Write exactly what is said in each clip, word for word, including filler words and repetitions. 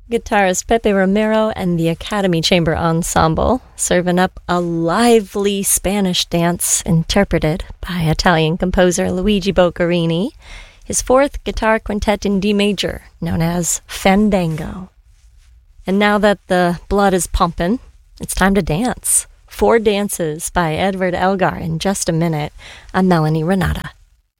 Guitarist Pepe Romero and the Academy Chamber Ensemble, serving up a lively Spanish dance interpreted by Italian composer Luigi Boccherini, his fourth guitar quintet in D major, known as Fandango. And now that the blood is pumping, it's time to dance. Four dances by Edward Elgar in just a minute. I'm Melanie Renata.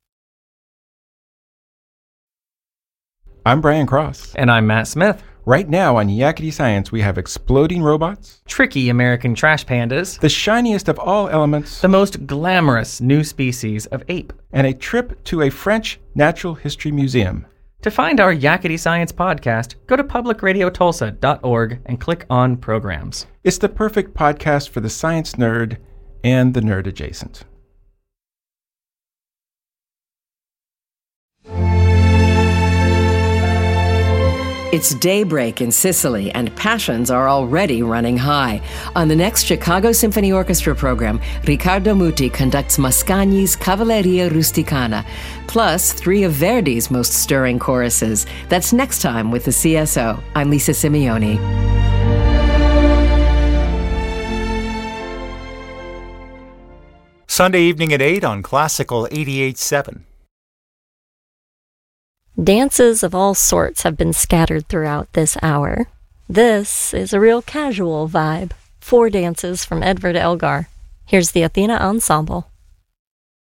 I'm Brian Cross. And I'm Matt Smith. Right now on Yakety Science, we have exploding robots, tricky American trash pandas, the shiniest of all elements, the most glamorous new species of ape, and a trip to a French natural history museum. To find our Yakety Science podcast, go to public radio tulsa dot org and click on Programs. It's the perfect podcast for the science nerd and the nerd adjacent. It's daybreak in Sicily, and passions are already running high. On the next Chicago Symphony Orchestra program, Riccardo Muti conducts Mascagni's Cavalleria Rusticana, plus three of Verdi's most stirring choruses. That's next time with the C S O. I'm Lisa Simeone. Sunday evening at eight on Classical eighty-eight point seven. Dances of all sorts have been scattered throughout this hour. This is a real casual vibe. Four dances from Edward Elgar. Here's the Athena Ensemble.